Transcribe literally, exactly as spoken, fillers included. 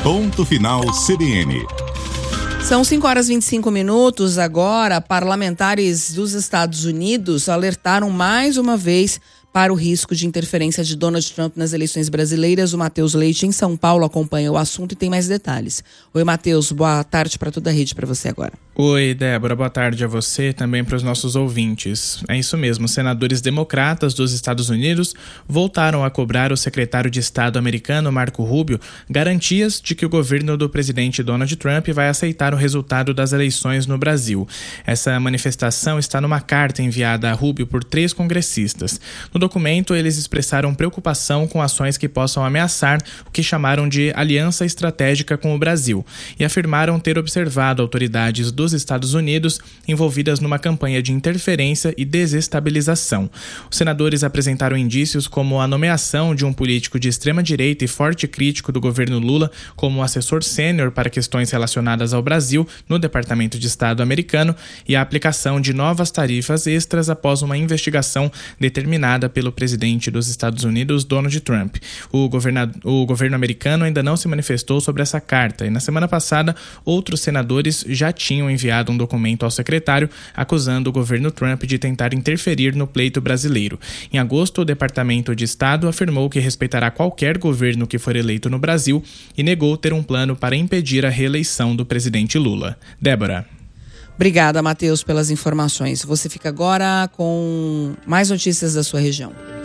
Ponto Final C B N. São cinco horas e vinte e cinco minutos. Agora, parlamentares dos Estados Unidos alertaram mais uma vez para o risco de interferência de Donald Trump nas eleições brasileiras. O Matheus Leite, em São Paulo, acompanha o assunto e tem mais detalhes. Oi, Matheus, boa tarde para toda a rede, para você agora. Oi, Débora, boa tarde a você e também para os nossos ouvintes. É isso mesmo, senadores democratas dos Estados Unidos voltaram a cobrar o secretário de Estado americano, Marco Rubio, garantias de que o governo do presidente Donald Trump vai aceitar o resultado das eleições no Brasil. Essa manifestação está numa carta enviada a Rubio por três congressistas. No documento, eles expressaram preocupação com ações que possam ameaçar o que chamaram de aliança estratégica com o Brasil e afirmaram ter observado autoridades dos Estados Unidos envolvidas numa campanha de interferência e desestabilização. Os senadores apresentaram indícios como a nomeação de um político de extrema-direita e forte crítico do governo Lula como assessor sênior para questões relacionadas ao Brasil no Departamento de Estado americano e a aplicação de novas tarifas extras após uma investigação determinada pelo presidente dos Estados Unidos, Donald Trump. O, governa- o governo americano ainda não se manifestou sobre essa carta e na semana passada outros senadores já tinham enviado um documento ao secretário acusando o governo Trump de tentar interferir no pleito brasileiro. Em agosto, o Departamento de Estado afirmou que respeitará qualquer governo que for eleito no Brasil e negou ter um plano para impedir a reeleição do presidente Lula. Débora. Obrigada, Matheus, pelas informações. Você fica agora com mais notícias da sua região.